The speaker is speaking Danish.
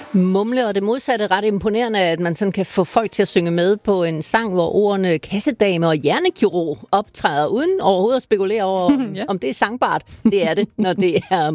Mumle, og det modsatte er ret imponerende, at man sådan kan få folk til at synge med på en sang, hvor ordene kassedame og hjernekirurg optræder, uden overhovedet at spekulere over, om det er sangbart. Det er det, når det er